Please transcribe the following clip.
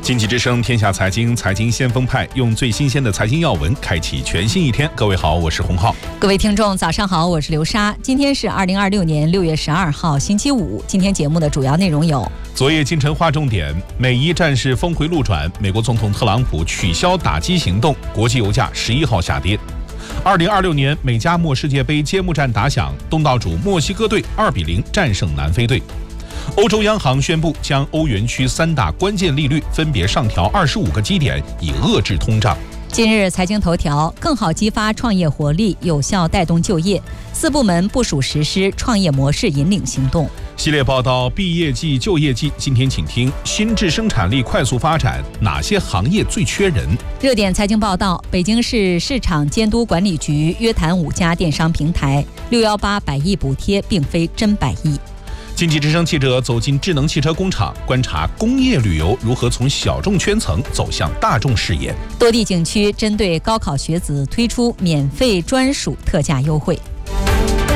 经济之声天下财经，财经先锋派，用最新鲜的财经要闻开启全新一天。各位好，我是洪浩。 各位听众早上好，我是刘莎。今天是2026年6月12号星期五。今天节目的主要内容有： 昨夜今晨划重点，美伊战事峰回路转，美国总统特朗普取消打击行动，国际油价11号下跌。2026年美加墨世界杯揭幕战打响，东道主墨西哥队2-0战胜南非队。欧洲央行宣布将欧元区3大关键利率分别上调25个基点，以遏制通胀。 今日财经头条：更好激发创业活力，有效带动就业，4部门部署实施创业模式引领行动。 系列报道毕业季、就业季，今天请听新质生产力快速发展，哪些行业最缺人？ 热点财经报道：北京市市场监督管理局约谈5家电商平台，618百亿补贴并非真百亿。 经济之声记者走进智能汽车工厂，观察工业旅游如何从小众圈层走向大众视野。 多地景区针对高考学子推出免费专属特价优惠。